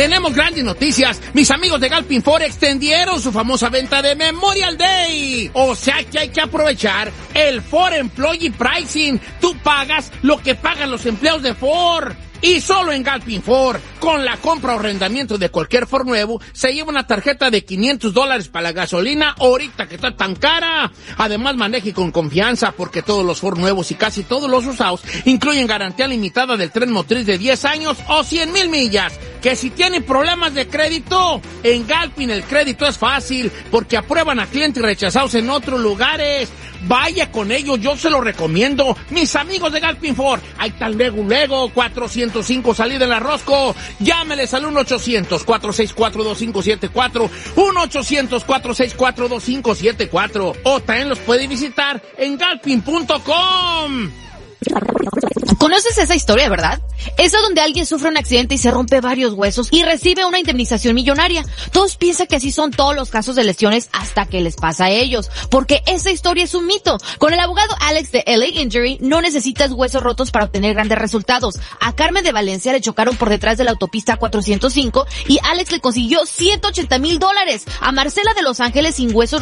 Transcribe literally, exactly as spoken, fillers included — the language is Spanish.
Tenemos grandes noticias. Mis amigos de Galpin Ford extendieron su famosa venta de Memorial Day. O sea que hay que aprovechar el Ford Employee Pricing. Tú pagas lo que pagan los empleados de Ford. Y solo en Galpin Ford, con la compra o arrendamiento de cualquier Ford nuevo, se lleva una tarjeta de quinientos dólares para la gasolina ahorita que está tan cara. Además, maneje con confianza porque todos los Ford nuevos y casi todos los usados incluyen garantía limitada del tren motriz de diez años o cien mil millas. Que si tienen problemas de crédito, en Galpin el crédito es fácil porque aprueban a clientes rechazados en otros lugares. Vaya con ellos, yo se lo recomiendo. Mis amigos de Galpin Ford, ahí está luego, luego, cuatrocientos cinco salida en la Rosco. Llámeles al uno ochocientos, cuatro seis cuatro, dos cinco siete cuatro, uno ochocientos, cuatro seis cuatro, dos cinco siete cuatro. O también los puede visitar en galpin punto com. ¿Conoces esa historia, verdad? Esa donde alguien sufre un accidente y se rompe varios huesos y recibe una indemnización millonaria. Todos piensan que así son todos los casos de lesiones hasta que les pasa a ellos, porque esa historia es un mito. Con el abogado Alex de L A Injury no necesitas huesos rotos para obtener grandes resultados. A Carmen de Valencia le chocaron por detrás de la autopista cuatrocientos cinco y Alex le consiguió ciento ochenta mil dólares. A Marcela de Los Ángeles sin huesos